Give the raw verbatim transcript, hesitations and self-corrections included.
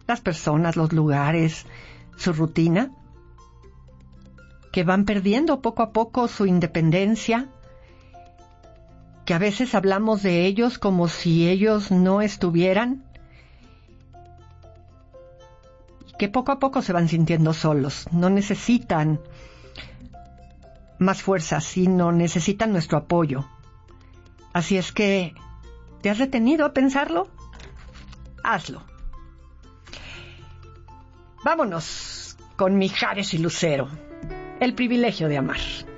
las personas, los lugares, su rutina, que van perdiendo poco a poco su independencia, que a veces hablamos de ellos como si ellos no estuvieran, y que poco a poco se van sintiendo solos, no necesitan más fuerza, sino necesitan nuestro apoyo. Así es que, ¿te has detenido a pensarlo? Hazlo. Vámonos con Mijares y Lucero, el privilegio de amar.